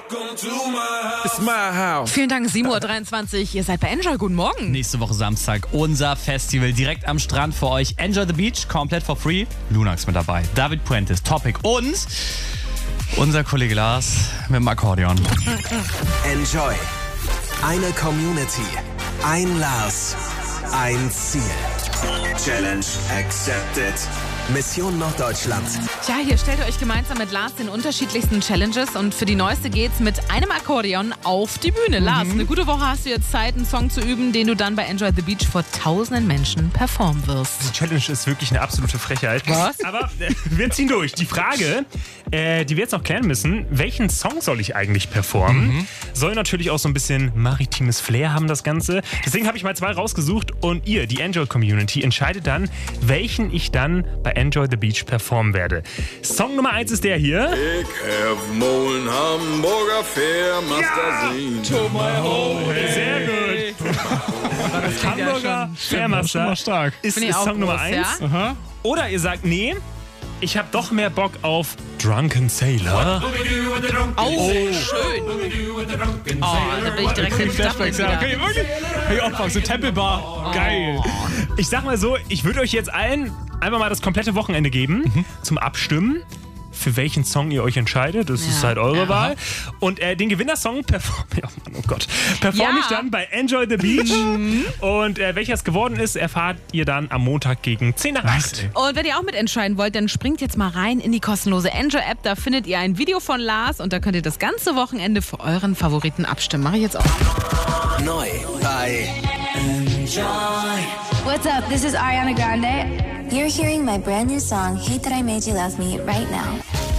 It's my house. Vielen Dank, 7.23 Uhr. Ihr seid bei Enjoy. Guten Morgen. Nächste Woche Samstag unser Festival direkt am Strand für euch. Enjoy the Beach, komplett for free. Lunax mit dabei, David Puentes, Topic und unser Kollege Lars mit dem Akkordeon. Enjoy. Eine Community. Ein Lars. Ein Ziel. Challenge accepted. Mission Norddeutschland. Tja, hier stellt ihr euch gemeinsam mit Lars den unterschiedlichsten Challenges und für die neueste geht's mit einem Akkordeon auf die Bühne. Lars, eine gute Woche hast du jetzt Zeit, einen Song zu üben, den du dann bei Enjoy the Beach vor tausenden Menschen performen wirst. Die Challenge ist wirklich eine absolute Frechheit. Was? Aber wir ziehen durch. Die Frage, die wir jetzt noch klären müssen, welchen Song soll ich eigentlich performen? Soll natürlich auch so ein bisschen maritimes Flair haben, das Ganze. Deswegen habe ich mal 2 rausgesucht und ihr, die Enjoy-Community, entscheidet dann, welchen ich dann bei Enjoy the Beach performen werde. Song Nummer 1 ist der hier. Ich hab Molen Hamburger Fährmaster sehen. Sehr gut. Hamburger Fährmaster stark. ist Finde ich auch Song Nummer groß, 1. ja? Oder ihr sagt, nee, ich habe doch mehr Bock auf Drunken Sailor. Oh, schön. Oh, da bin ich direkt in Flashbacks. Okay, wirklich? Hey, Opfer, so Tempelbar. Geil. Ich sag mal so, ich würde euch jetzt allen einfach mal das komplette Wochenende geben zum Abstimmen, für welchen Song ihr euch entscheidet. Das ist halt eure Wahl. Und den Gewinnersong performe ich dann bei Enjoy the Beach. Und welcher es geworden ist, erfahrt ihr dann am Montag gegen 10 nach 8. Und wenn ihr auch mitentscheiden wollt, dann springt jetzt mal rein in die kostenlose Enjoy-App. Da findet ihr ein Video von Lars und da könnt ihr das ganze Wochenende für euren Favoriten abstimmen. Mache ich jetzt auch. Neu bei Enjoy. What's up? This is Ariana Grande. You're hearing my brand new song, Hate That I Made You Love Me, right now.